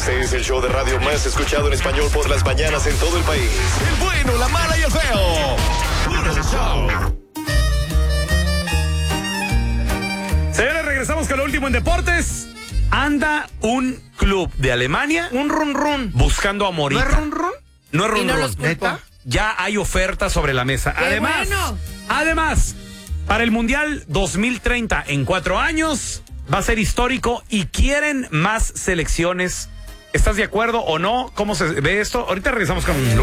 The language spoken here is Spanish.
Este es el show de radio más escuchado en español por las mañanas en todo el país. El bueno, la mala y el feo. ¡Puro show! Señores, regresamos con lo último en deportes. Anda un club de Alemania. Un run. Buscando a Morita. ¿No es run? No es Y no run. los culpo. ¿Neta? Ya hay ofertas sobre la mesa. ¡Qué bueno! Además, para el Mundial 2030, en 4 años, va a ser histórico y quieren más selecciones. ¿Estás de acuerdo o no? ¿Cómo se ve esto? Ahorita regresamos con